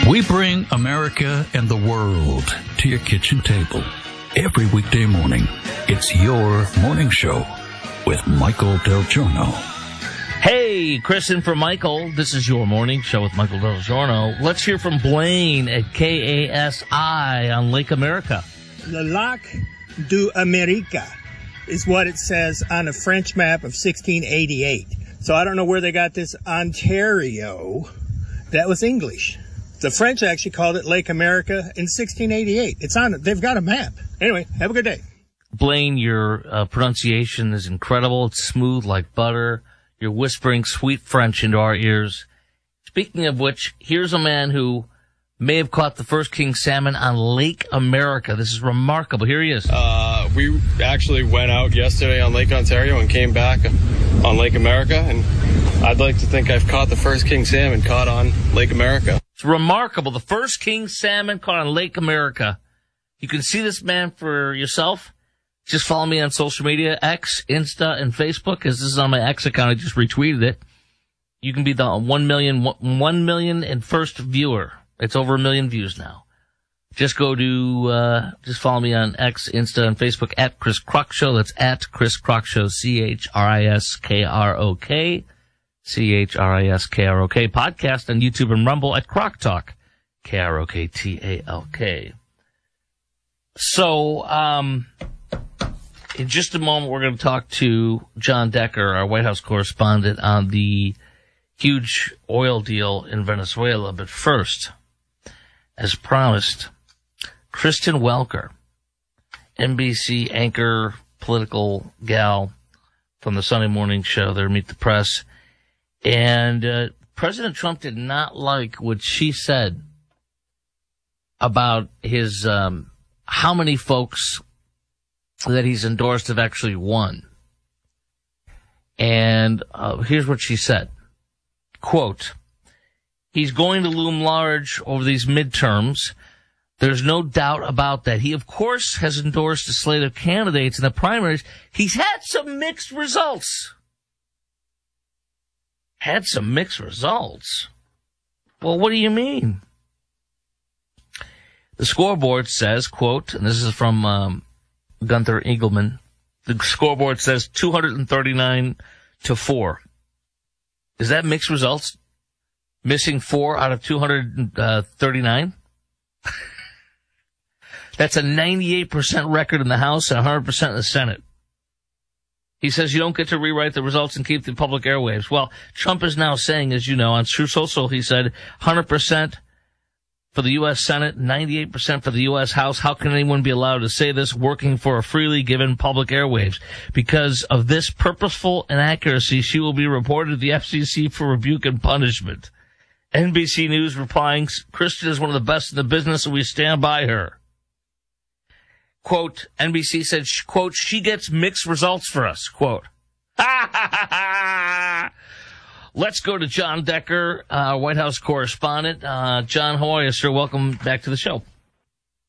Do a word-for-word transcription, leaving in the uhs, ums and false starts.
We bring America and the world to your kitchen table every weekday morning. It's your morning show with Michael Del Giorno. Hey, Chris in for Michael. This is your morning show with Michael Del Giorno. Let's hear from Blaine at K A S I on Lake America. Le Lac du America is what it says on a French map of sixteen eighty-eight. So I don't know where they got this Ontario. That was English. The French actually called it Lake America in sixteen eighty-eight. It's on it. They've got a map. Anyway, have a good day. Blaine, your uh, pronunciation is incredible. It's smooth like butter. You're whispering sweet French into our ears. Speaking of which, here's a man who may have caught the first king salmon on Lake America. This is remarkable. Here he is. Uh, we actually went out yesterday on Lake Ontario and came back on Lake America, and I'd like to think I've caught the first king salmon caught on Lake America. It's remarkable. The first king salmon caught on Lake America. You can see this man for yourself. Just follow me on social media, X, Insta, and Facebook, because this is on my X account. I just retweeted it. You can be the one million, one million and first viewer. It's over a million views now. Just go to, uh, just follow me on X, Insta, and Facebook at Chris Crock Show. That's at Chris Crock Show, C H R I S K R O K. C H R I S K R O K. Podcast on YouTube and Rumble at Crock Talk. K R O K T A L K. So, um, in just a moment, we're going to talk to John Decker, our White House correspondent, on the huge oil deal in Venezuela. But first, as promised, Kristen Welker, N B C anchor, political gal from the Sunday morning show there, Meet the Press. And uh, President Trump did not like what she said about his um, how many folks that he's endorsed have actually won. And uh, here's what she said. Quote, he's going to loom large over these midterms. There's no doubt about that. He, of course, has endorsed a slate of candidates in the primaries. He's had some mixed results. Had some mixed results? Well, what do you mean? The scoreboard says, quote, and this is from um, Gunther Engelman, the scoreboard says two hundred thirty-nine to four. Is that mixed results? Missing four out of two hundred thirty-nine? That's a ninety-eight percent record in the House and one hundred percent in the Senate. He says you don't get to rewrite the results and keep the public airwaves. Well, Trump is now saying, as you know, on True Social, he said one hundred percent for the U S Senate, ninety-eight percent for the U S House. How can anyone be allowed to say this working for a freely given public airwaves? Because of this purposeful inaccuracy, she will be reported to the F C C for rebuke and punishment. N B C News replying, Kristen is one of the best in the business and we stand by her. Quote, N B C said, quote, she gets mixed results for us, quote. Ha ha ha ha! Let's go to John Decker, uh, White House correspondent. Uh, John, how are you, sir? Welcome back to the show.